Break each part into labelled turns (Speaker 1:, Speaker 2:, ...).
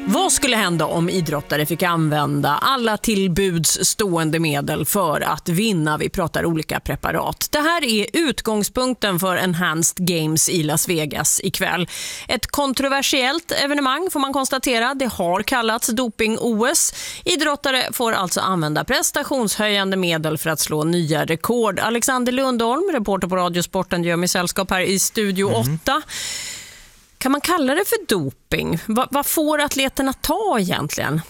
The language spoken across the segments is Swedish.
Speaker 1: Vad skulle hända om idrottare fick använda alla tillbuds stående medel för att vinna? Vi pratar olika preparat. Det här är utgångspunkten för Enhanced Games i Las Vegas ikväll. Ett kontroversiellt evenemang får man konstatera. Det har kallats doping-OS. Idrottare får alltså använda prestationshöjande medel för att slå nya rekord. Alexander Lundholm, reporter på Radiosporten, gör mig sällskap här i Studio 8. Kan man kalla det för doping? Vad får atleterna ta egentligen?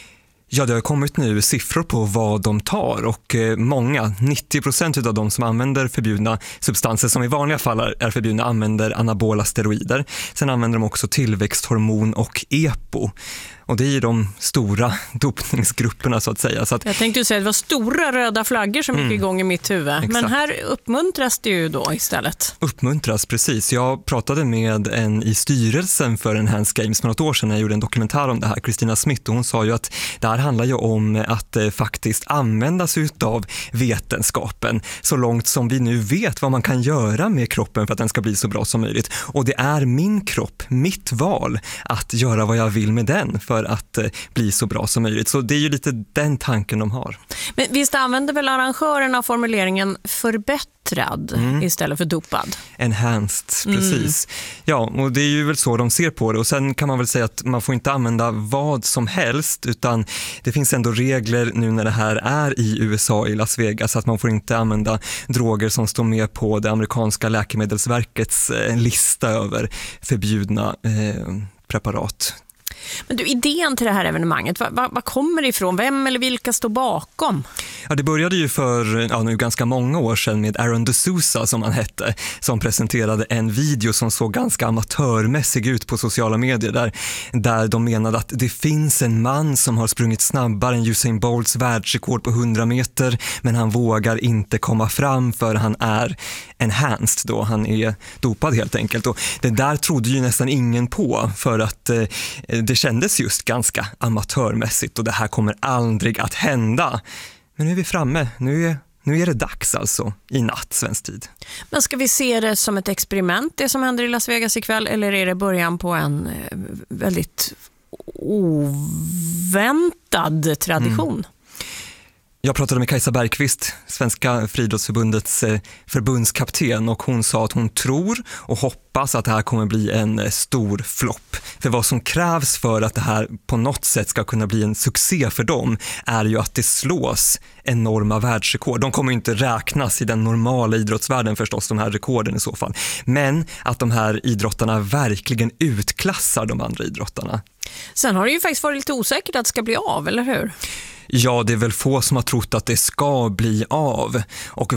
Speaker 2: Ja, det har kommit nu siffror på vad de tar och många, 90% av de som använder förbjudna substanser som i vanliga fall är förbjudna använder anabola steroider. Sen använder de också tillväxthormon och EPO. Och det är ju de stora dopningsgrupperna så att säga. Så att,
Speaker 1: jag tänkte säga att det var stora röda flaggor som gick igång i mitt huvud. Exakt. Men här uppmuntras det ju då istället.
Speaker 2: Uppmuntras, precis. Jag pratade med en i styrelsen för Enhanced Games för något år sedan när jag gjorde en dokumentär om det här, Kristina Smith. Och hon sa ju att det här handlar ju om att faktiskt använda sig av vetenskapen så långt som vi nu vet vad man kan göra med kroppen för att den ska bli så bra som möjligt. Och det är min kropp, mitt val att göra vad jag vill med den för att bli så bra som möjligt. Så det är ju lite den tanken de har.
Speaker 1: Men visst använder väl arrangörerna formuleringen förbättrad istället för dopad?
Speaker 2: Enhanced, precis. Ja, och det är ju väl så de ser på det. Och sen kan man väl säga att man får inte använda vad som helst, utan det finns ändå regler nu när det här är i USA, i Las Vegas, att man får inte använda droger som står med på det amerikanska läkemedelsverkets lista över förbjudna preparat.
Speaker 1: Men du, idén till det här evenemanget, vad kommer det ifrån? Vem eller vilka står bakom?
Speaker 2: Ja, det började ju för nu ganska många år sedan med Aaron D'Souza som han hette, som presenterade en video som såg ganska amatörmässig ut på sociala medier där de menade att det finns en man som har sprungit snabbare än Usain Bolts världsrekord på 100 meter, men han vågar inte komma fram för han är enhanced då, han är dopad helt enkelt. Och det där trodde ju nästan ingen på för att det kändes just ganska amatörmässigt och det här kommer aldrig att hända. Men nu är vi framme, nu är det dags alltså i natt svensk tid. Men
Speaker 1: ska vi se det som ett experiment, det som händer i Las Vegas ikväll, eller är det början på en väldigt oväntad tradition?
Speaker 2: Jag pratade med Kajsa Bergqvist, Svenska friidrottsförbundets förbundskapten, och hon sa att hon tror och hoppas att det här kommer bli en stor flopp. För vad som krävs för att det här på något sätt ska kunna bli en succé för dem är ju att det slås enorma världsrekord. De kommer ju inte räknas i den normala idrottsvärlden förstås, de här rekorden i så fall. Men att de här idrottarna verkligen utklassar de andra idrottarna.
Speaker 1: Sen har det ju faktiskt varit lite osäkert att det ska bli av, eller hur?
Speaker 2: Ja, det är väl få som har trott att det ska bli av. Och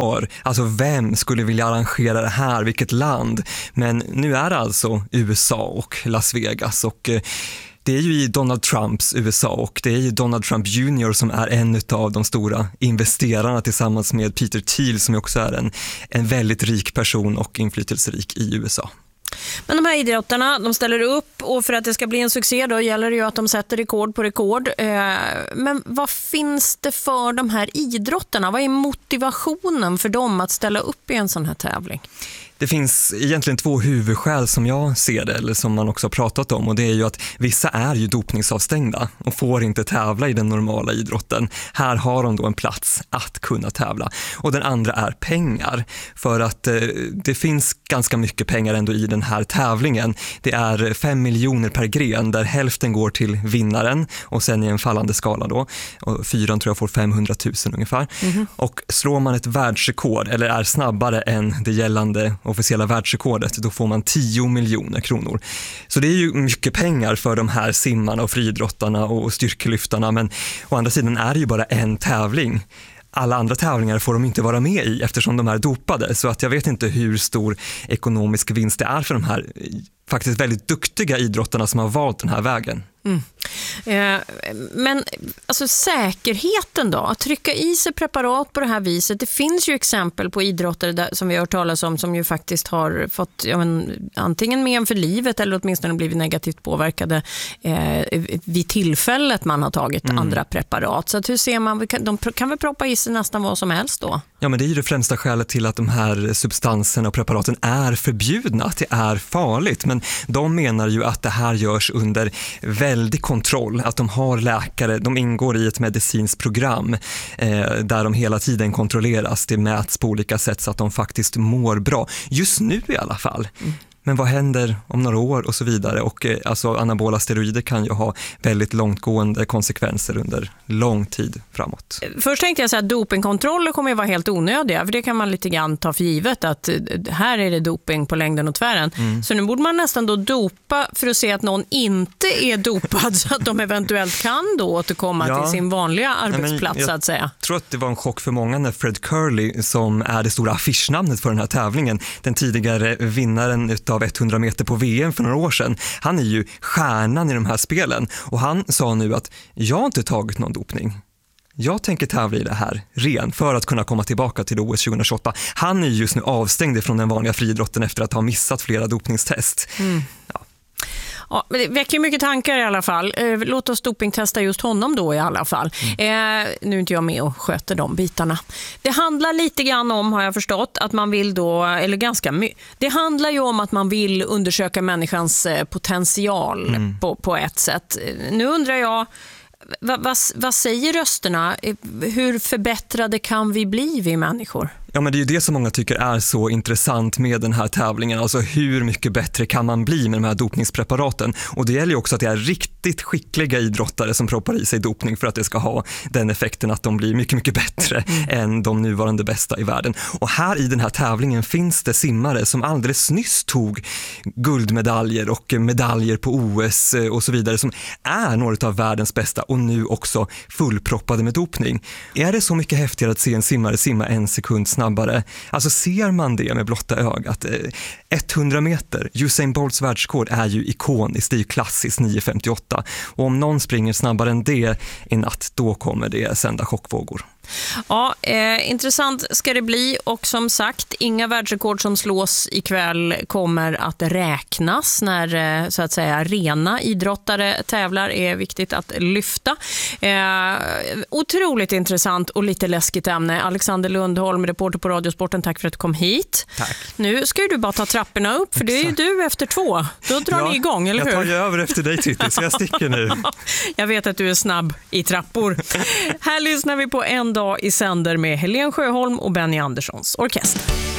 Speaker 2: vem skulle vilja arrangera det här? Vilket land? Men nu är det alltså USA och Las Vegas och det är ju i Donald Trumps USA och det är ju Donald Trump Jr. som är en av de stora investerarna tillsammans med Peter Thiel som också är en väldigt rik person och inflytelserik i USA.
Speaker 1: Men de här idrottarna, de ställer upp och för att det ska bli en succé då gäller det ju att de sätter rekord på rekord. Men vad finns det för de här idrottarna? Vad är motivationen för dem att ställa upp i en sån här tävling?
Speaker 2: Det finns egentligen två huvudskäl som jag ser det, eller som man också har pratat om, och det är ju att vissa är ju dopningsavstängda och får inte tävla i den normala idrotten. Här har de då en plats att kunna tävla. Och den andra är pengar, för att det finns ganska mycket pengar ändå i den här tävlingen. Det är 5 miljoner per gren där hälften går till vinnaren och sen i en fallande skala då. Och 4 tror jag får 500 000 ungefär. Och slår man ett världsrekord eller är snabbare än det gällande officiella världsrekordet, då får man 10 miljoner kronor. Så det är ju mycket pengar för de här simmarna och friidrottarna och styrkelyftarna, men å andra sidan är det ju bara en tävling. Alla andra tävlingar får de inte vara med i eftersom de är dopade, så att jag vet inte hur stor ekonomisk vinst det är för de här faktiskt väldigt duktiga idrottarna som har valt den här vägen.
Speaker 1: Men alltså säkerheten då, att trycka i sig preparat på det här viset, det finns ju exempel på idrottare där, som vi har hört talas om, som ju faktiskt har fått antingen men för livet eller åtminstone blivit negativt påverkade vid tillfället man har tagit andra preparat. Så att hur ser man, de kan väl proppa i sig nästan vad som helst då?
Speaker 2: Ja, men det är ju det främsta skälet till att de här substanserna och preparaten är förbjudna, att det är farligt, men de menar ju att det här görs under väldigt väldig kontroll, att de har läkare, de ingår i ett medicinskt program där de hela tiden kontrolleras. Det mäts på olika sätt så att de faktiskt mår bra. Just nu i alla fall. Men vad händer om några år och så vidare? Och alltså, anabola steroider kan ju ha väldigt långtgående konsekvenser under lång tid framåt.
Speaker 1: Först tänkte jag så att dopingkontroller kommer att vara helt onödiga, för det kan man lite grann ta för givet att här är det doping på längden och tvären. Så nu borde man nästan då dopa för att se att någon inte är dopad så att de eventuellt kan då återkomma till sin vanliga arbetsplats, så att säga.
Speaker 2: Jag tror att det var en chock för många när Fred Curley, som är det stora affischnamnet för den här tävlingen, den tidigare vinnaren av 100 meter på VM för några år sedan. Han är ju stjärnan i de här spelen och han sa nu att jag har inte tagit någon dopning. Jag tänker tävla i det här ren för att kunna komma tillbaka till OS 2028. Han är just nu avstängd från den vanliga friidrotten efter att ha missat flera dopningstest.
Speaker 1: Ja, det väcker mycket tankar i alla fall. Låt oss dopingtesta just honom då i alla fall. Nu är inte jag med och sköter de bitarna. Det handlar lite grann om, har jag förstått, att man vill då, eller ganska mycket. Det handlar ju om att man vill undersöka människans potential på ett sätt. Nu undrar jag, vad säger rösterna? Hur förbättrade kan vi bli, vi människor?
Speaker 2: Ja, men det är ju det som många tycker är så intressant med den här tävlingen. Alltså hur mycket bättre kan man bli med de här dopningspreparaten? Och det gäller ju också att det är riktigt skickliga idrottare som proppar i sig dopning för att det ska ha den effekten att de blir mycket, mycket bättre än de nuvarande bästa i världen. Och här i den här tävlingen finns det simmare som alldeles nyss tog guldmedaljer och medaljer på OS och så vidare, som är några av världens bästa och nu också fullproppade med dopning. Är det så mycket häftigare att se en simmare simma 1 sekund snabbare? Alltså ser man det med blotta ögat? 100 meter, Usain Bolts världsrekord är ju ikoniskt, det är ju klassiskt 9.58. Och om någon springer snabbare än det i natt, då kommer det sända chockvågor.
Speaker 1: Ja, intressant ska det bli, och som sagt, inga världsrekord som slås ikväll kommer att räknas när så att säga rena idrottare tävlar, är viktigt att lyfta. Otroligt intressant och lite läskigt ämne. Alexander Lundholm, reporter på Radiosporten, tack för att du kom hit.
Speaker 2: Tack.
Speaker 1: Nu ska ju du bara ta trapporna upp, för det är ju du efter 2. Då drar ni igång, eller hur?
Speaker 2: Jag tar ju över efter dig, Titti, så jag sticker nu.
Speaker 1: Jag vet att du är snabb i trappor. Här lyssnar vi på En dag i sänder med Helen Sjöholm och Benny Anderssons orkester.